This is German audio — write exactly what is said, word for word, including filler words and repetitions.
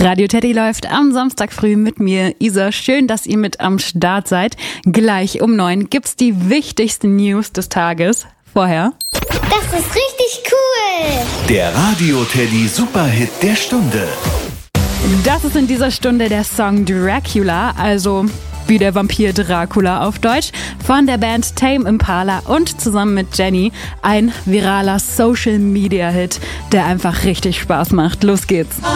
Radio Teddy läuft am Samstag früh mit mir, Isa. Schön, dass ihr mit am Start seid. Gleich um neun gibt's die wichtigsten News des Tages. Vorher. Das ist richtig cool. Der Radio Teddy Superhit der Stunde. Das ist in dieser Stunde der Song Dracula, also wie der Vampir Dracula auf Deutsch, von der Band Tame Impala und zusammen mit Jenny ein viraler Social-Media-Hit, der einfach richtig Spaß macht. Los geht's.